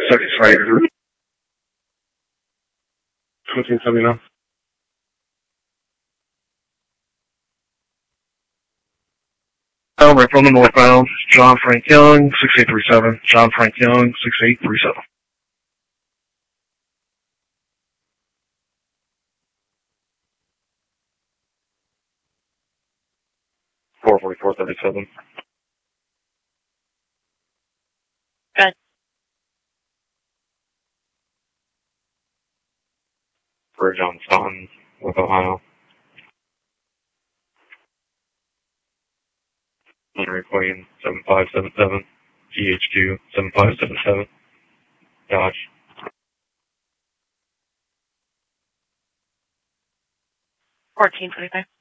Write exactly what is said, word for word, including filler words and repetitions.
Second strike. fourteen seventy-nine. Um, right from the northbound, John Frank Young, six eight three seven. John Frank Young, six eight three seven. four forty-four thirty-seven. Good. For John Staunton with Ohio. Henry Queen, seven five seven seven. G H Q, seven five seven seven. Dodge. fourteen twenty-five.